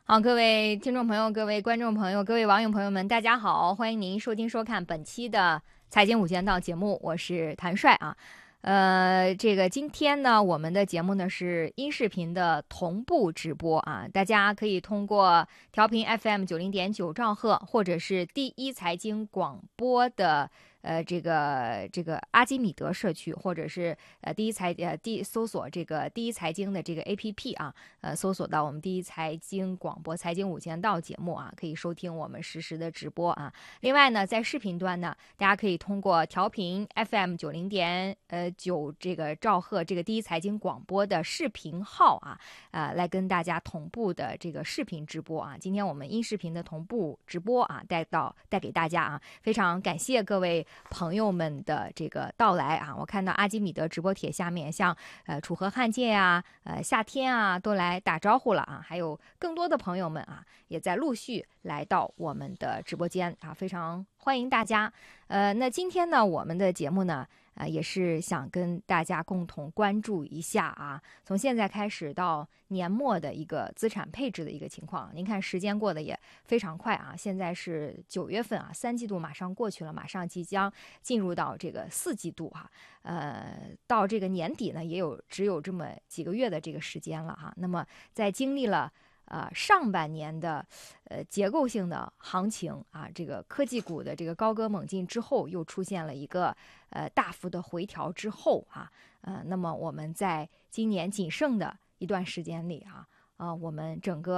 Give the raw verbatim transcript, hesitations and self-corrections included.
好，各位听众朋友、各位观众朋友、各位网友朋友们，大家好，欢迎您收听收看本期的财经五间道节目，我是谭帅啊。呃，这个今天呢，我们的节目呢是音视频的同步直播啊，大家可以通过调频 F M 九零点九兆赫，或者是第一财经广播的。呃，这个这个阿基米德社区，或者是呃第一财呃第搜索这个第一财经的这个 A P P 啊，呃，搜索到我们第一财经广播财经五间道节目啊，可以收听我们实时的直播啊。另外呢，在视频端呢，大家可以通过调频 F M 九零点呃九这个兆赫这个第一财经广播的视频号啊，呃，来跟大家同步的这个视频直播啊。今天我们音视频的同步直播啊，带到带给大家啊，非常感谢各位朋友们的这个到来啊。我看到阿基米德直播帖下面，像呃楚河汉界啊、呃夏天啊都来打招呼了啊，还有更多的朋友们啊，也在陆续来到我们的直播间啊，非常欢迎大家。呃，那今天呢，我们的节目呢。啊，也是想跟大家共同关注一下啊，从现在开始到年末的一个资产配置的一个情况。您看时间过得也非常快啊，现在是九月份啊，三季度马上过去了，马上即将进入到这个四季度哈、啊，呃，到这个年底呢，也有只有这么几个月的这个时间了哈、啊。那么在经历了呃，上半年的呃结构性的行情啊，这个科技股的这个高歌猛进之后，又出现了一个呃大幅的回调之后啊，呃，那么我们在今年仅剩的一段时间里啊，啊、呃，我们整个